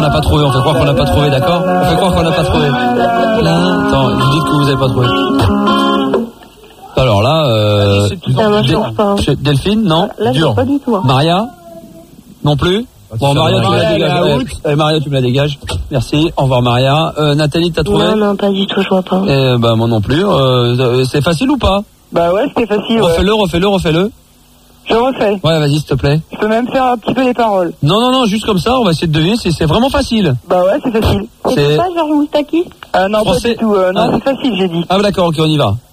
n'a pas trouvé, on fait croire qu'on n'a pas trouvé, d'accord? On fait croire qu'on n'a pas trouvé. Attends, vous dites que vous n'avez pas trouvé. Alors là, Delphine, non? Là, dur. Pas du tout. Hein. Maria? Non plus? Bon, Maria, tu me la dégages. Maria, tu me la dégages. Merci. Au revoir, Maria. Nathalie, t'as trouvé? Non, pas du tout, je vois pas. Bah, moi non plus. C'est facile ou pas? Bah ouais, c'était facile. Refais-le. Je refais. Ouais, vas-y, s'il te plaît. Je peux même faire un petit peu les paroles. Non, juste comme ça, on va essayer de deviner. C'est vraiment facile. Bah ouais, c'est facile. C'est pas Georges Moustaki? Non, pas du tout. Non, c'est facile, j'ai dit. Ah, d'accord, ok, on y va.